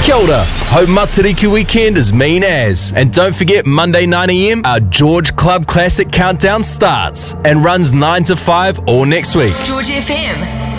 Kia ora. Hope Matariki weekend is mean as. And don't forget, Monday 9 AM, our George Club Classic Countdown starts and runs 9 to 5 all next week. George FM.